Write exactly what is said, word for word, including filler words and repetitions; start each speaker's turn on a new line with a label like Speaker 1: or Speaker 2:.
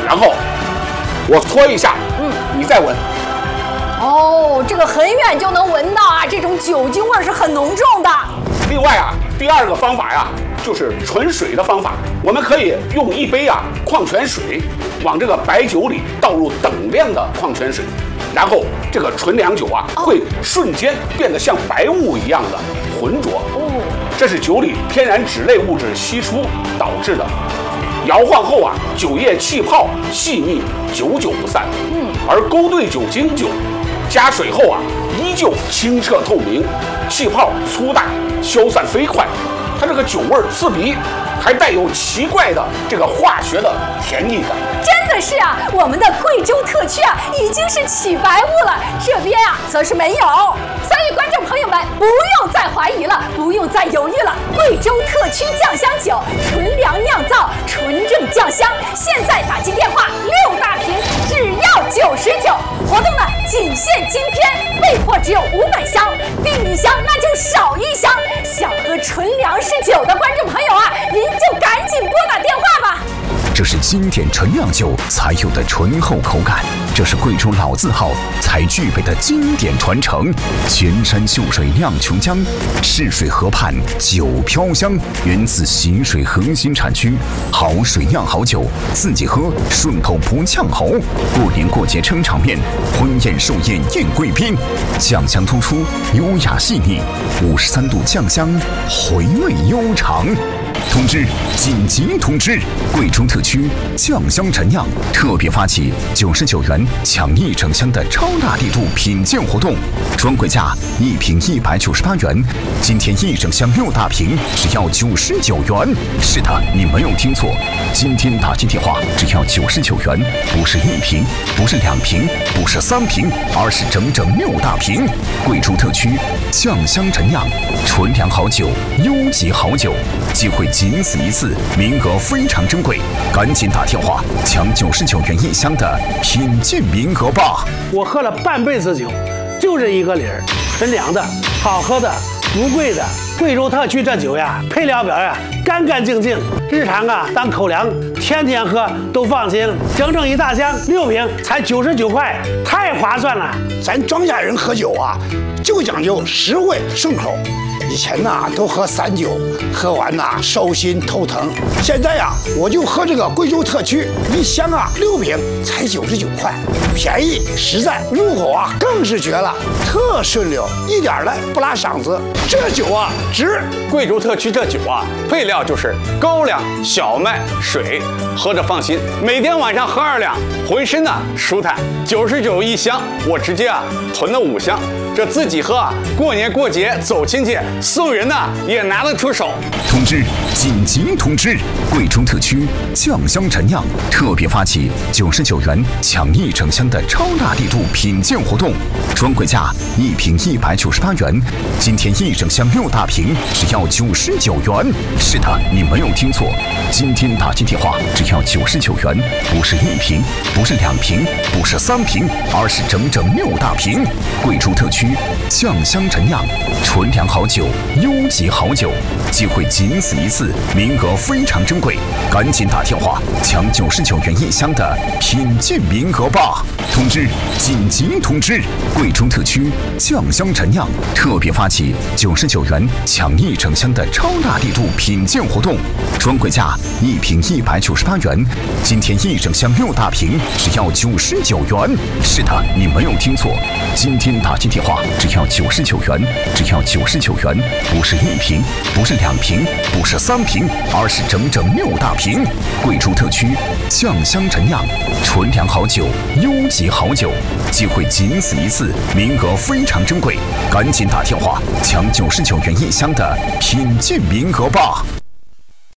Speaker 1: 然后我搓一下，嗯，你再闻。
Speaker 2: 哦，这个很远就能闻到啊，这种酒精味是很浓重的。
Speaker 1: 另外啊，第二个方法呀，就是纯水的方法。我们可以用一杯啊矿泉水，往这个白酒里倒入等量的矿泉水，然后这个纯粮酒啊、哦、会瞬间变得像白雾一样的浑浊。哦，这是酒里天然酯类物质析出导致的。摇晃后啊，酒液气泡细密，久久不散。嗯，而勾兑酒精酒加水后啊，依旧清澈透明，气泡粗大，消散飞快。它这个酒味刺鼻，还带有奇怪的这个化学的甜腻感。
Speaker 2: 真的是啊，我们的贵州特区啊，已经是起白雾了，这边啊则是没有。所以观众朋友们不用再怀疑了，不用再犹豫了。贵州特区酱香酒，纯粮酿造，纯正酱香。现在打进电话，六大瓶只要九十九。活动呢仅限今天，备货只有五百箱，订一箱那就少一箱。想喝纯粮食酒的观众朋友啊，您就赶紧拨打电话吧。
Speaker 3: 这是经典纯酿酒才有的醇厚口感，这是贵州老字号才具备的经典传承。泉山秀水酿琼浆，赤水河畔酒飘香，源自习水核心产区。好水酿好酒，自己喝顺口不呛喉。过年过节撑场面，婚宴寿宴宴贵宾。酱香突出，优雅细腻，五十三度酱香，回味悠长。通知！紧急通知！贵州特区酱香陈酿特别发起九十九元抢一整箱的超大力度品鉴活动，专柜价一瓶一百九十八元，今天一整箱六大瓶只要九十九元。是的，你没有听错，今天打进电话只要九十九元，不是一瓶，不是两瓶，不是三瓶，而是整整六大瓶。贵州特区酱香陈酿，纯粮好酒，优级好酒，机会仅此一次，名额非常珍贵，赶紧打电话抢九十九元一箱的品鉴名额吧！
Speaker 4: 我喝了半辈子酒，就这一个理儿，纯粮的，好喝的，不贵的。贵州特区这酒呀，配料表呀干干净净，日常啊当口粮，天天喝都放心。整整一大箱六瓶才九十九块，太划算了。
Speaker 5: 咱庄稼人喝酒啊，就讲究实惠顺口。以前呐都喝散酒，喝完呐烧心头疼。现在呀，我就喝这个贵州特区，一箱啊六瓶才九十九块，便宜实在，入口啊更是绝了，特顺溜，一点嘞不拉嗓子。这酒啊值！
Speaker 6: 贵州特区这酒啊，配料就是高粱、小麦、水，喝着放心。每天晚上喝二两，浑身呢舒坦。九十九一箱，我直接啊囤了五箱。这自己喝啊，过年过节走亲戚送人呢也拿得出手。
Speaker 3: 通知！紧急通知！贵州特区酱香陈酿特别发起九十九元抢一整箱的超大力度品鉴活动，专柜价一瓶一百九十八元，今天一整箱六大瓶只要九十九元。是的，你没有听错，今天打进电话只要九十九元，不是一瓶，不是两瓶，不是三瓶，而是整整六大瓶。贵州特区酱香陈酿，纯粮好酒，优级好酒，机会仅此一次，名额非常珍贵，赶紧打电话抢九十九元一箱的品鉴名额吧！通知！紧急通知！贵州特区酱香陈酿特别发起九十九元抢一整箱的超大力度品鉴活动，专柜价一瓶一百九十八元，今天一整箱六大瓶只要九十九元。是的，你没有听错，今天打进电话只要九十九元，只要九十九元，不是一瓶，不是两瓶，不是三瓶，而是整整六大瓶。贵州特区酱香陈酿，纯粮好酒，优级好酒，机会仅此一次，名额非常珍贵，赶紧打电话抢九十九元一箱的品鉴名额吧！